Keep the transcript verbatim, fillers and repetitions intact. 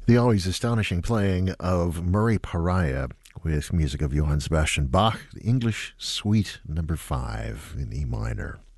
The always astonishing playing of Murray Pariah with music of Johann Sebastian Bach, the English Suite number five in E minor.